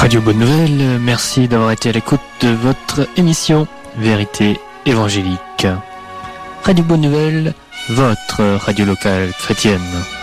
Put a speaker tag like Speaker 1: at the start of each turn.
Speaker 1: Radio Bonne Nouvelle, merci d'avoir été à l'écoute de votre émission Vérité évangélique. Radio Bonne Nouvelle, votre radio locale chrétienne.